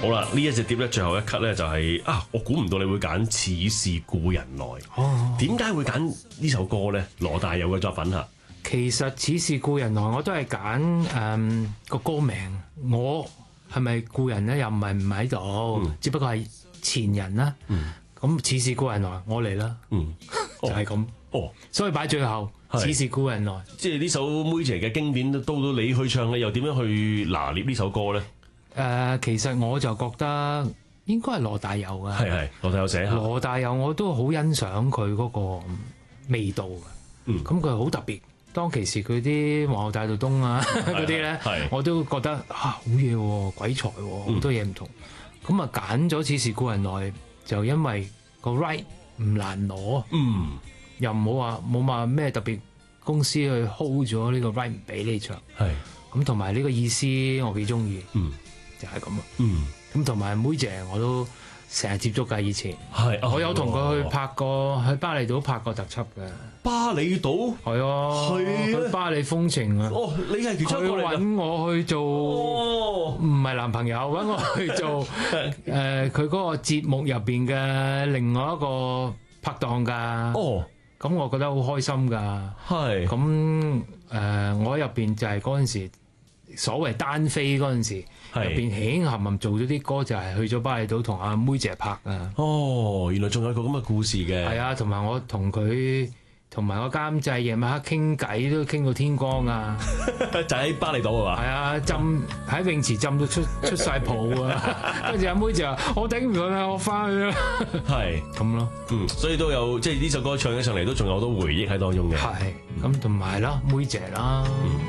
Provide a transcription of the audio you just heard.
好啦，呢一隻碟咧，最後一 cut 咧就係我估唔到你會揀《似是故人來》。 哦， 點解會揀呢首歌咧？羅大佑嘅作品嚇。 其實《似是故人來》我都係揀個歌名，我係咪故人咧？又唔喺度，只不過係前人啦。咁似是故人來，我嚟啦。就係咁。所以擺最後，似是故人來。 即係呢首妹姐嘅經典，到你去唱，你又點樣去拿捏呢首歌咧？ 其實我就覺得應該係羅大佑嘅。 係羅大佑寫。 羅大佑我都好欣賞佢嗰個味道嘅。咁佢好特別。當其時佢啲皇后大道東啊嗰啲咧，我都覺得好嘢喎，鬼才喎，好多嘢唔同。咁啊揀咗《似是故人來》，就因為個 right 唔難攞，又冇話咩特別公司去 hold 咗呢個 right 唔俾你唱。咁同埋呢個意思我幾中意，就係咁啊。咁同埋妹姐我都成日接觸㗎，以前我有同佢去拍過，去巴厘島拍過特輯嘅。巴厘島係啊，去巴厘風情啊。 你係其中一個嚟㗎。佢揾我去做，唔係男朋友，揾我去做佢嗰個節目入邊嘅另外一個拍檔㗎。咁我覺得好開心㗎。咁我入邊就係嗰陣時所謂單飛嗰陣時，入邊輕輕含含做咗啲歌，就係去咗巴厘島同阿妹姐拍啊。 原來仲有個咁嘅故事嘅。 係啊，同埋我同佢同埋個監製夜晚黑傾偈都傾到天光啊。 就喺巴厘島係嘛？ 係啊，浸喺泳池浸到出晒泡啊。跟住阿妹就話：我頂唔順啦，我翻去啦。係咁咯。 所以都有即係呢首歌唱起上嚟都仲有好多回憶喺當中嘅。 係咁同埋啦，妹姐啦。